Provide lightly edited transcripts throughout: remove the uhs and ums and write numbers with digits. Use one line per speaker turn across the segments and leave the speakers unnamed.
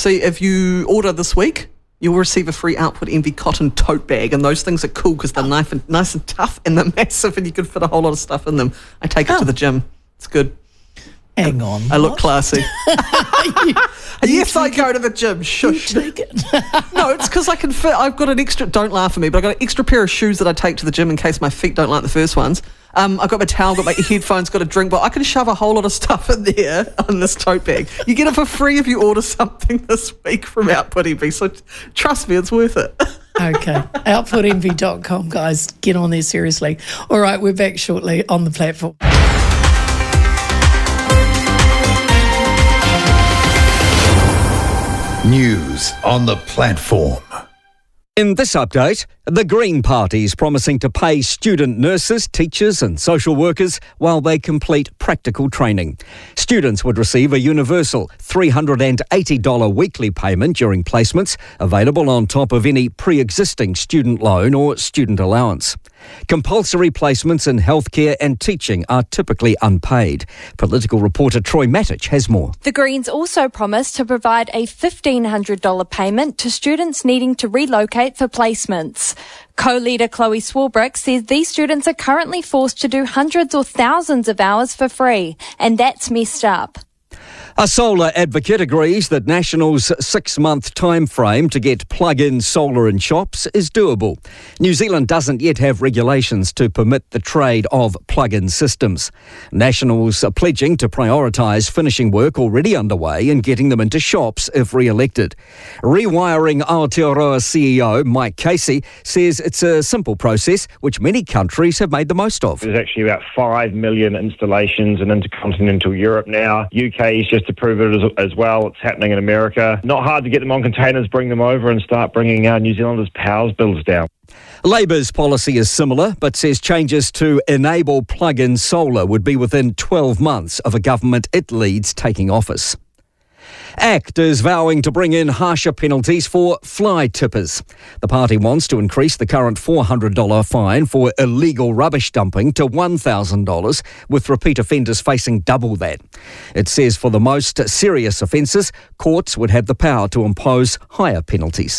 if you order this week, you'll receive a free Output Envy cotton tote bag, and those things are cool because they're nice and tough, and they're massive, and you can fit a whole lot of stuff in them. I take it to the gym. It's good.
Hang on.
I look classy. Yes, I go to the gym. Shush.
You take it.
No, it's because I can fit. I've got an extra. Don't laugh at me, but I've got an extra pair of shoes that I take to the gym in case my feet don't like the first ones. I've got my towel, got my headphones, got a drink bottle. I can shove a whole lot of stuff in there on this tote bag. You get it for free if you order something this week from Output Envy. So trust me, it's worth it.
Okay. OutputEnvy.com, guys. Get on there seriously. All right, we're back shortly on the platform.
News on the platform.
In this update, the Green Party is promising to pay student nurses, teachers and social workers while they complete practical training. Students would receive a universal $380 weekly payment during placements, available on top of any pre-existing student loan or student allowance. Compulsory placements in healthcare and teaching are typically unpaid. Political reporter Troy Matic has more.
The Greens also promised to provide a $1,500 payment to students needing to relocate for placements. Co-leader Chloe Swarbrick says these students are currently forced to do hundreds or thousands of hours for free, and that's messed up.
A solar advocate agrees that National's 6-month time frame to get plug-in solar in shops is doable. New Zealand doesn't yet have regulations to permit the trade of plug-in systems. Nationals are pledging to prioritise finishing work already underway and getting them into shops if re-elected. Rewiring Aotearoa CEO Mike Casey says it's a simple process which many countries have made the most of.
There's actually about 5 million installations in intercontinental Europe now. UK is just to prove it as well. It's happening in America. Not hard to get them on containers, bring them over and start bringing New Zealanders' power bills down.
Labour's policy is similar, but says changes to enable plug-in solar would be within 12 months of a government it leads taking office. ACT is vowing to bring in harsher penalties for fly tippers. The party wants to increase the current $400 fine for illegal rubbish dumping to $1,000, with repeat offenders facing double that. It says for the most serious offences, courts would have the power to impose higher penalties.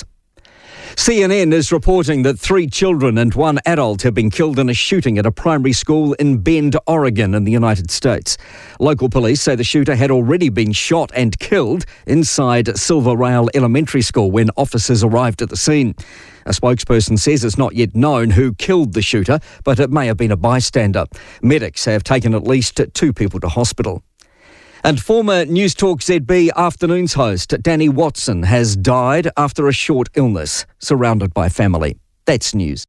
CNN is reporting that 3 children and 1 adult have been killed in a shooting at a primary school in Bend, Oregon in the United States. Local police say the shooter had already been shot and killed inside Silver Rail Elementary School when officers arrived at the scene. A spokesperson says it's not yet known who killed the shooter, but it may have been a bystander. Medics have taken at least 2 people to hospital. And former News Talk ZB Afternoons host Danny Watson has died after a short illness, surrounded by family. That's news.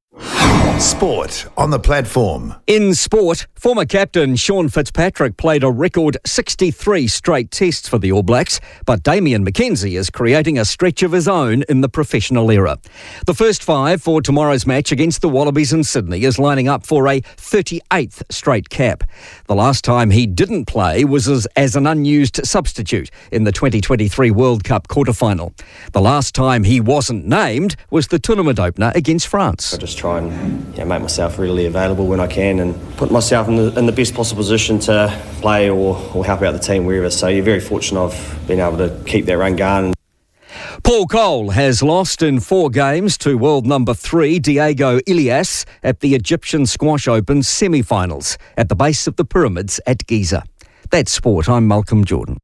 Sport on the platform.
In sport, former captain Sean Fitzpatrick played a record 63 straight tests for the All Blacks, but Damian McKenzie is creating a stretch of his own in the professional era. The first 5 for tomorrow's match against the Wallabies in Sydney is lining up for a 38th straight cap. The last time he didn't play was as an unused substitute in the 2023 World Cup quarter-final. The last time he wasn't named was the tournament opener against France.
I just try and make myself readily available when I can and put myself in the best possible position to play or help out the team wherever. So you're very fortunate I've been able to keep that run going.
Paul Cole has lost in 4 games to world number 3 Diego Ilias at the Egyptian Squash Open semi-finals at the base of the pyramids at Giza. That's sport. I'm Malcolm Jordan.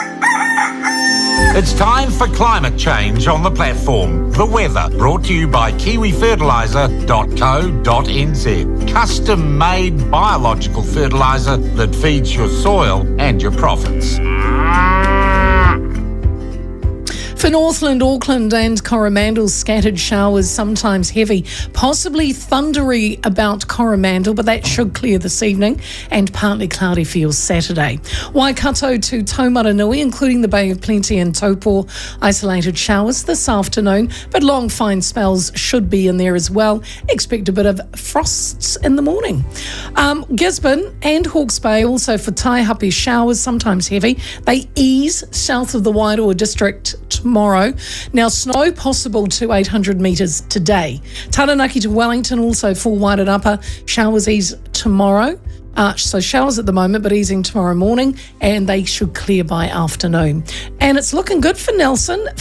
It's time for climate change on the platform. The weather brought to you by kiwifertiliser.co.nz. Custom-made biological fertiliser that feeds your soil and your profits.
For Northland, Auckland and Coromandel, scattered showers, sometimes heavy, possibly thundery about Coromandel, but that should clear this evening, and partly cloudy for your Saturday. Waikato to Taumaranui, including the Bay of Plenty and Taupo, isolated showers this afternoon, but long fine spells should be in there as well. Expect a bit of frosts in the morning. Gisborne and Hawke's Bay, also for Taihape, showers, sometimes heavy. They ease south of the Wairoa district tomorrow. Now, snow possible to 800 metres today. Taranaki to Wellington, also full Wairoa upper. Showers ease tomorrow. So showers at the moment, but easing tomorrow morning, and they should clear by afternoon. And it's looking good for Nelson.